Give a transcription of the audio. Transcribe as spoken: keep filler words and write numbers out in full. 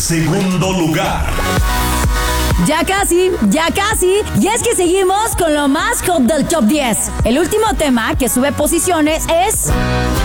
segundo lugar. Ya casi, ya casi. Y es que seguimos con lo más hot del top diez. El último tema que sube posiciones es